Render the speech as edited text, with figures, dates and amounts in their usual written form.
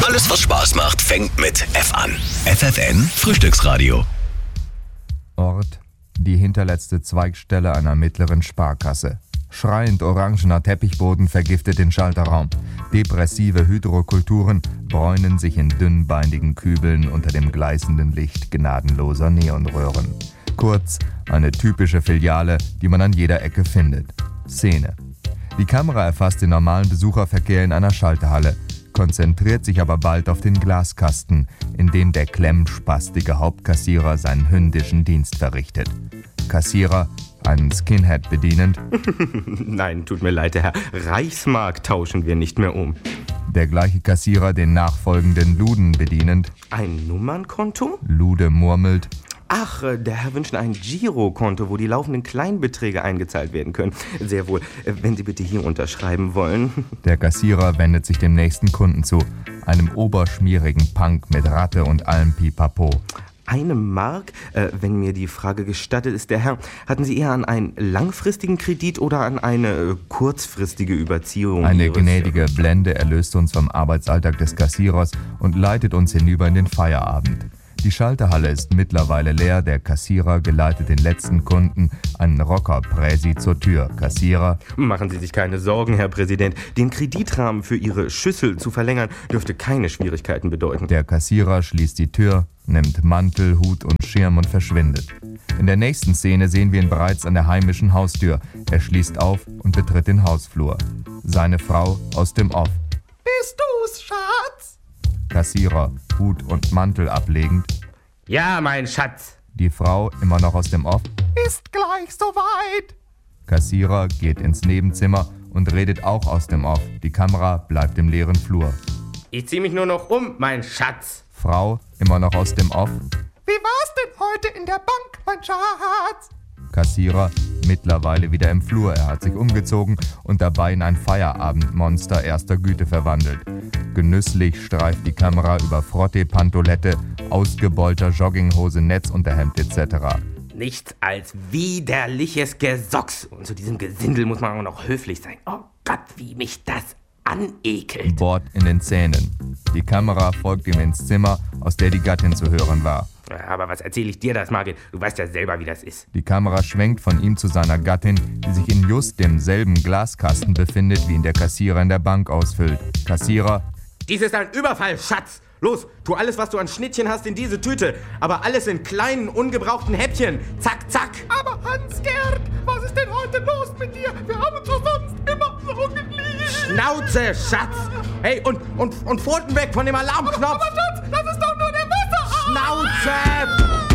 Alles, was Spaß macht, fängt mit F an. FFN Frühstücksradio. Ort: die hinterletzte Zweigstelle einer mittleren Sparkasse. Schreiend orangener Teppichboden vergiftet den Schalterraum. Depressive Hydrokulturen bräunen sich in dünnbeindigen Kübeln unter dem gleißenden Licht gnadenloser Neonröhren. Kurz, eine typische Filiale, die man an jeder Ecke findet. Szene: Die Kamera erfasst den normalen Besucherverkehr in einer Schalterhalle, konzentriert sich aber bald auf den Glaskasten, in dem der klemmspastige Hauptkassierer seinen hündischen Dienst verrichtet. Kassierer, einen Skinhead bedienend. Nein, tut mir leid, Herr. Reichsmark tauschen wir nicht mehr um. Der gleiche Kassierer den nachfolgenden Luden bedienend. Ein Nummernkonto? Lude murmelt. Ach, der Herr wünscht ein Girokonto, wo die laufenden Kleinbeträge eingezahlt werden können. Sehr wohl. Wenn Sie bitte hier unterschreiben wollen. Der Kassierer wendet sich dem nächsten Kunden zu, einem oberschmierigen Punk mit Ratte und allem Pipapo. 1 Mark? Wenn mir die Frage gestattet ist, der Herr, hatten Sie eher an einen langfristigen Kredit oder an eine kurzfristige Überziehung? Eine gnädige Blende erlöst uns vom Arbeitsalltag des Kassierers und leitet uns hinüber in den Feierabend. Die Schalterhalle ist mittlerweile leer, der Kassierer geleitet den letzten Kunden, einen Rocker-Präsi, zur Tür. Kassierer: Machen Sie sich keine Sorgen, Herr Präsident. Den Kreditrahmen für Ihre Schüssel zu verlängern, dürfte keine Schwierigkeiten bedeuten. Der Kassierer schließt die Tür, nimmt Mantel, Hut und Schirm und verschwindet. In der nächsten Szene sehen wir ihn bereits an der heimischen Haustür. Er schließt auf und betritt den Hausflur. Seine Frau aus dem Off: Bist du's, Schatz? Kassierer, Hut und Mantel ablegend. Ja, mein Schatz. Die Frau immer noch aus dem Off: Ist gleich soweit. Kassierer geht ins Nebenzimmer und redet auch aus dem Off. Die Kamera bleibt im leeren Flur. Ich zieh mich nur noch um, mein Schatz. Frau immer noch aus dem Off. Wie war's denn heute in der Bank, mein Schatz? Kassierer mittlerweile wieder im Flur. Er hat sich umgezogen und dabei in ein Feierabendmonster erster Güte verwandelt. Genüsslich streift die Kamera über Frottee-Pantolette, ausgebeulter Jogginghose, Netzunterhemd etc. Nichts als widerliches Gesocks. Und zu diesem Gesindel muss man auch noch höflich sein. Oh Gott, wie mich das anekelt. Bohrt in den Zähnen. Die Kamera folgt ihm ins Zimmer, aus der die Gattin zu hören war. Aber was erzähle ich dir das, Margit? Du weißt ja selber, wie das ist. Die Kamera schwenkt von ihm zu seiner Gattin, die sich in just demselben Glaskasten befindet, wie ihn der Kassierer in der Bank ausfüllt. Kassierer: Dies ist ein Überfall, Schatz. Los, tu alles, was du an Schnittchen hast, in diese Tüte. Aber alles in kleinen, ungebrauchten Häppchen. Zack, zack. Aber Hans-Gerd, was ist denn heute los mit dir? Wir haben uns doch sonst immer so geliebt. Schnauze, Schatz. Hey, und Pfoten weg von dem Alarmknopf. Aber Schatz,